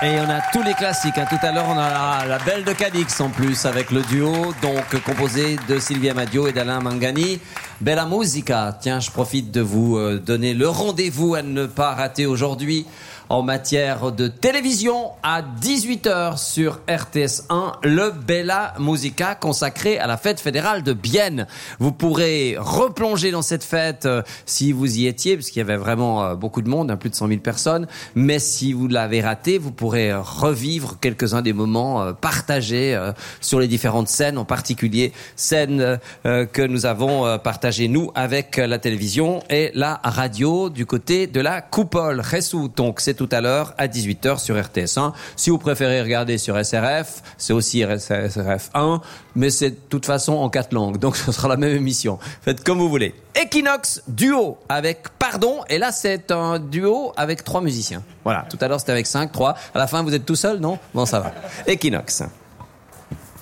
Et on a tous les classiques. Tout à l'heure, on a la Belle de Cadix en plus avec le duo, donc composé de Sylvia Madio et d'Alain Mangani. Bella Musica. Tiens, je profite de vous donner le rendez-vous à ne pas rater aujourd'hui en matière de télévision à 18h sur RTS1, le Bella Musica consacré à la fête fédérale de Bienne. Vous pourrez replonger dans cette fête si vous y étiez, parce qu'il y avait vraiment beaucoup de monde, plus de 100 000 personnes. Mais si vous l'avez raté, vous pourrez revivre quelques-uns des moments partagés sur les différentes scènes, en particulier scènes que nous avons partagées nous avec la télévision et la radio du côté de la Coupole. Ressou, donc c'est tout à l'heure à 18h sur RTS1. Si vous préférez regarder sur SRF, c'est aussi SRF 1, mais c'est de toute façon en 4 langues, donc ce sera la même émission. Faites comme vous voulez. Equinox, duo avec Pardon, et là c'est un duo avec 3 musiciens. Voilà, tout à l'heure c'était avec 5, 3. À la fin vous êtes tout seul, non? Bon, ça va. Equinox.